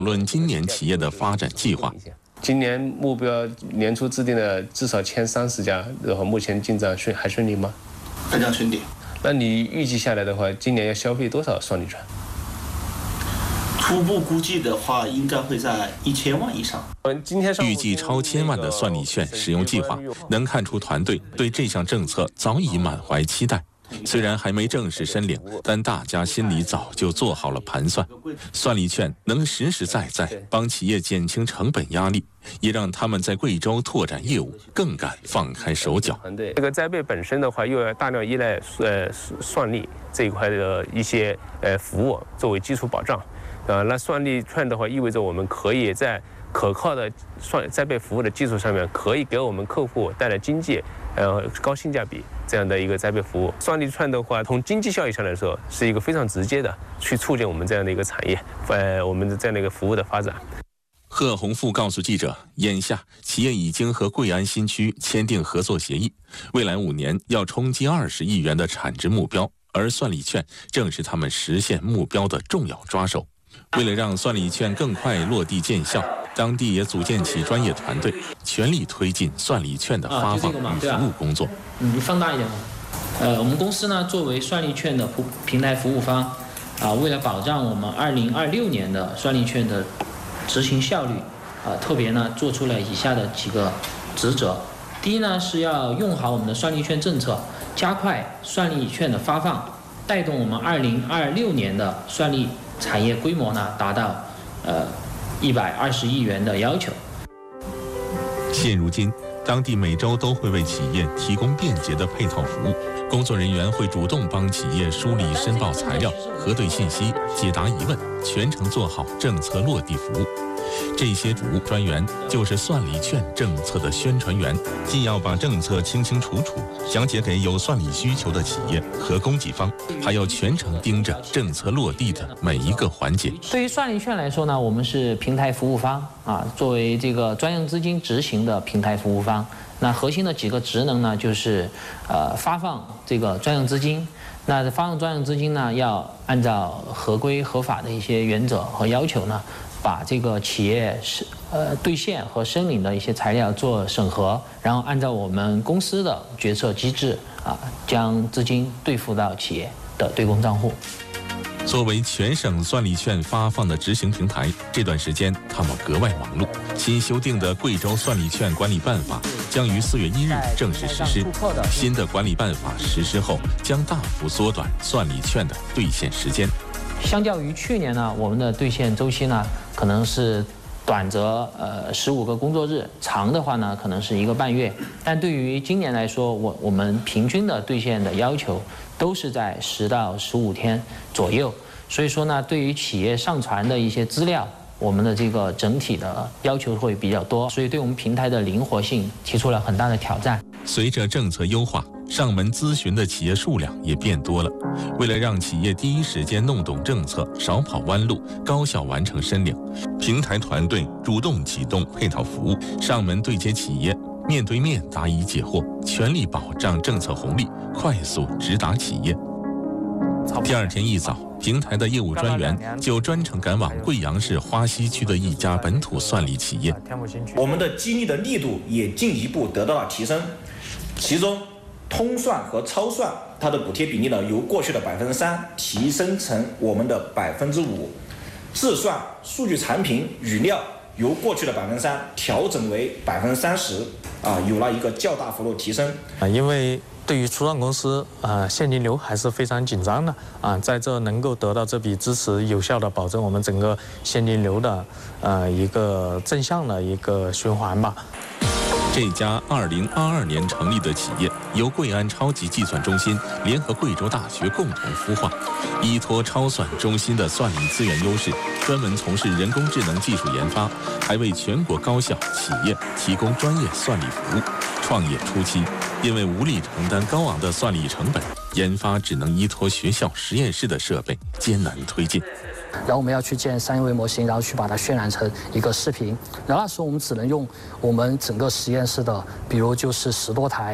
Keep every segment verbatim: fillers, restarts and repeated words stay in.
论今年企业的发展计划。 今年目标年初制定的至少前三十家，然后目前进展顺还顺利吗？ 非常顺利。 那你预计下来的话，今年要消费多少算力券？ 初步估计的话，应该会在一千万以上。 预计超千万的算力券使用计划，能看出团队对这项政策早已满怀期待。虽然还没正式申领，但大家心里早就做好了盘算。算力券能实实在在帮企业减轻成本压力，也让他们在贵州拓展业务更敢放开手脚。 这个栽培本身的话，又要大量依赖呃算力这一块的一些呃服务作为基础保障。啊，那算力券的话，意味着我们可以在可靠的算栽培服务的基础上面，可以给我们客户带来经济、呃高性价比这样的一个栽培服务。算力券的话，从经济效益上来说，是一个非常直接的去促进我们这样的一个产业，呃，我们的这样的一个服务的发展。 贺宏富告诉记者，眼下企业已经和贵安新区签订合作协议，未来五年要冲击二十亿元的产值目标，而算力券正是他们实现目标的重要抓手。为了让算力券更快落地见效，当地也组建起专业团队，全力推进算力券的发放与服务工作。 你放大一点嘛。呃，我们公司呢，作为算力券的平台服务方，啊，为了保障我们二零二六年的算力券的执行效率，啊，特别呢做出了以下的几个职责。第一呢，是要用好我们的算力券政策，加快算力券的发放，带动我们二零二六年的算力产业规模呢达到呃一百二十亿元的要求。 现如今，当地每周都会为企业提供便捷的配套服务，工作人员会主动帮企业梳理申报材料、核对信息、解答疑问，全程做好政策落地服务。这些主务专员就是算力券政策的宣传员，既要把政策清清楚楚讲解给有算力需求的企业和供给方，还要全程盯着政策落地的每一个环节。 对于算力券来说呢，我们是平台服务方啊，作为这个专用资金执行的平台服务方，那核心的几个职能呢，就是呃发放这个专用资金。那发放专用资金呢，要按照合规合法的一些原则和要求呢，把这个企业是呃兑现和申领的一些材料做审核，然后按照我们公司的决策机制啊，将资金兑付到企业的对公账户。 作为全省算力券发放的执行平台，这段时间他们格外忙碌。新修订的贵州算力券管理办法将于四月一日正式实施。新的管理办法实施后，将大幅缩短算力券的兑现时间。 相较于去年呢，我们的兑现周期呢，可能是短则呃十五个工作日，长的话呢，可能是一个半月。但对于今年来说，我我们平均的兑现的要求都是在十到十五天左右。所以说呢，对于企业上传的一些资料，我们的这个整体的要求会比较多，所以对我们平台的灵活性提出了很大的挑战。 随着政策优化，上门咨询的企业数量也变多了。为了让企业第一时间弄懂政策，少跑弯路，高效完成申领，平台团队主动启动配套服务，上门对接企业，面对面答疑解惑，全力保障政策红利，快速直达企业。第二天一早，平台的业务专员就专程赶往贵阳市花溪区的一家本土算力企业。 我们的激励的力度也进一步得到了提升，其中通算和超算它的补贴比例呢，由过去的百分之三提升成我们的百分之五，自算、数据产品、语料由过去的百分之三调整为百分之三十，啊，有了一个较大幅度提升。 啊，因为对于初创公司，呃，现金流还是非常紧张的啊，在这能够得到这笔支持，有效的保证我们整个现金流的呃一个正向的一个循环吧。 这家二零二二年成立的企业由贵安超级计算中心联合贵州大学共同孵化，依托超算中心的算力资源优势，专门从事人工智能技术研发，还为全国高校企业提供专业算力服务。创业初期，因为无力承担高昂的算力成本，研发只能依托学校实验室的设备，艰难推进。 然后我们要去建三维模型，然后去把它渲染成一个视频。然后那时候我们只能用我们整个实验室的，比如就是十多台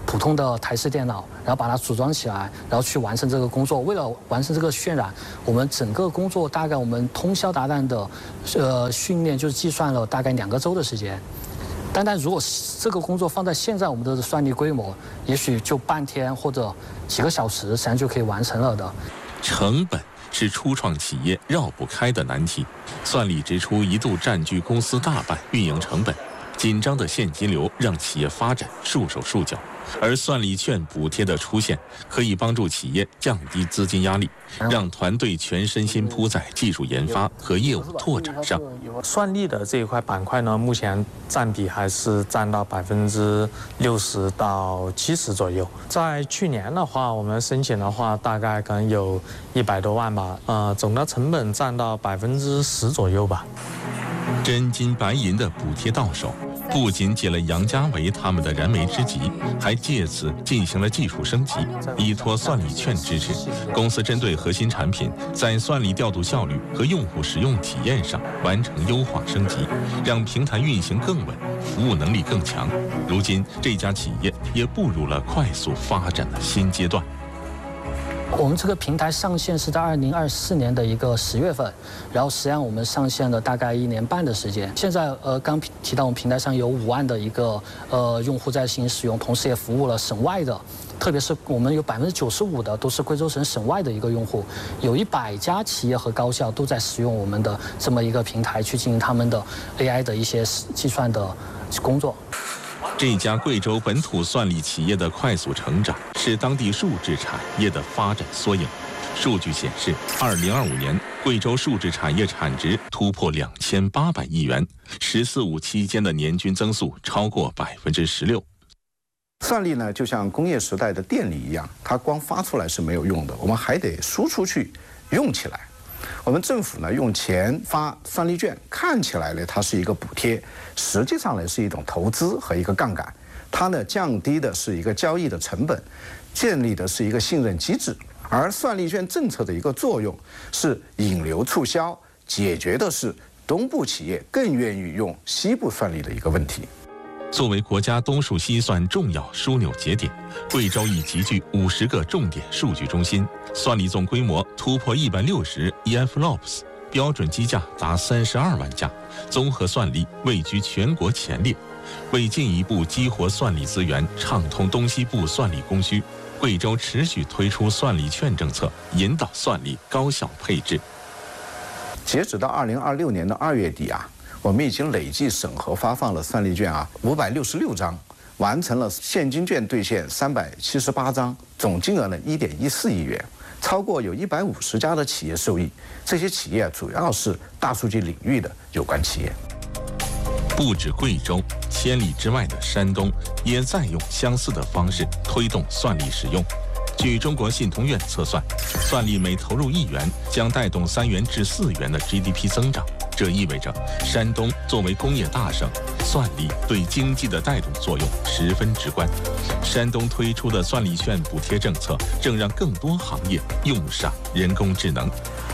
普通的台式电脑，然后把它组装起来，然后去完成这个工作。为了完成这个渲染，我们整个工作大概我们通宵达旦的，呃，训练就是计算了大概两个周的时间。单单如果这个工作放在现在我们的算力规模，也许就半天或者几个小时，实际上就可以完成了的。 成本是初创企业绕不开的难题，算力支出一度占据公司大半运营成本，紧张的现金流让企业发展束手束脚。而算力券补贴的出现，可以帮助企业降低资金压力，让团队全身心扑在技术研发和业务拓展上。 算力的这一块板块呢，目前占比还是占到百分之六十到七十左右。在去年的话，我们申请的话，大概可能有一百多万吧，呃，总的成本占到百分之十左右吧。 真金白银的补贴到手，不仅解了杨家维他们的燃眉之急，还借此进行了技术升级。依托算力券支持，公司针对核心产品在算力调度效率和用户使用体验上完成优化升级，让平台运行更稳，服务能力更强。如今，这家企业也步入了快速发展的新阶段。 我们这个平台上线是在二零二四年的一个十月份，然后实际上我们上线了大概一年半的时间。现在呃刚提到我们平台上有五万的一个呃用户在进行使用，同时也服务了省外的，特别是我们有百分之九十五的都是贵州省省外的一个用户，有一百家企业和高校都在使用我们的这么一个平台去进行他们的 A I 的一些计算的工作。 这家贵州本土算力企业的快速成长，是当地数字产业的发展缩影。数据显示，二零二五年贵州数字产业产值突破两千八百亿元，“十四五”期间的年均增速超过百分之十六。 算力呢，就像工业时代的电力一样，它光发出来是没有用的，我们还得输出去，用起来。我们政府呢用钱发算力券，看起来呢它是一个补贴，实际上呢是一种投资和一个杠杆。它呢降低的是一个交易的成本，建立的是一个信任机制。而算力券政策的一个作用是引流促销，解决的是东部企业更愿意用西部算力的一个问题。 作为国家东数西算重要枢纽节点，贵州已集聚五十个重点数据中心，算力总规模突破一百六十 E F L O P S， 标准机架达三十二万架，综合算力位居全国前列。为进一步激活算力资源，畅通东西部算力供需，贵州持续推出算力券政策，引导算力高效配置。 截止到二零二六年的二月底啊。我们已经累计审核发放了算力券啊五百六十六张，完成了现金券兑现三百七十八张，总金额呢一点一四亿元，超过有一百五十家的企业受益。这些企业主要是大数据领域的有关企业。 不止贵州，千里之外的山东也在用相似的方式推动算力使用。据中国信通院测算，算力每投入一元将带动三元至四元的 G D P 增长。这意味着，山东作为工业大省，算力对经济的带动作用十分直观。山东推出的算力券补贴政策，正让更多行业用上人工智能。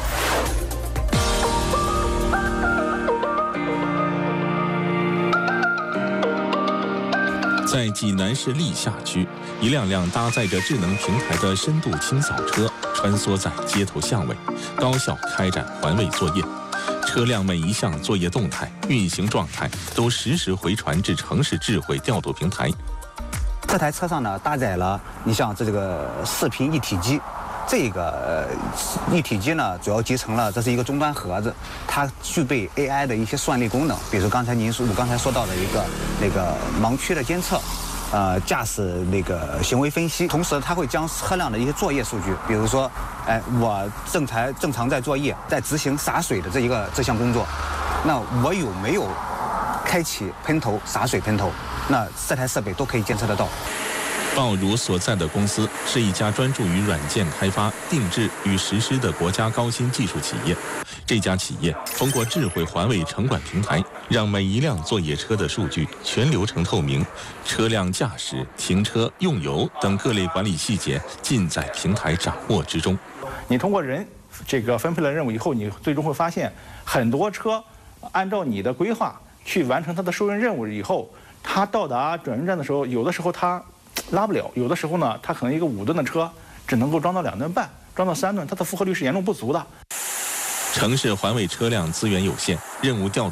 在济南市历下区，一辆辆搭载着智能平台的深度清扫车穿梭在街头巷尾，高效开展环卫作业。车辆每一项作业动态、运行状态都实时回传至城市智慧调度平台。 这台车上呢，搭载了你像这个视频一体机，这个一体机呢，主要集成了这是一个终端盒子，它具备 A I 的一些算力功能，比如刚才您说我刚才说到的一个那个盲区的监测。呃，驾驶那个行为分析，同时它会将车辆的一些作业数据，比如说，哎，我正常正常在作业，在执行洒水的这一个这项工作，那我有没有开启喷头、洒水喷头？那这台设备都可以监测得到。 鲍如所在的公司是一家专注于软件开发、定制与实施的国家高新技术企业。这家企业通过智慧环卫城管平台，让每一辆作业车的数据全流程透明，车辆驾驶、停车、用油等各类管理细节尽在平台掌握之中。 你通过人这个分配了任务以后，你最终会发现，很多车按照你的规划去完成它的收运任务以后，它到达转运站的时候，有的时候它拉不了。有的时候呢，它可能一个五吨的车只能够装到两吨半，装到三吨，它的负荷率是严重不足的。 城市环卫车辆资源有限，任务调度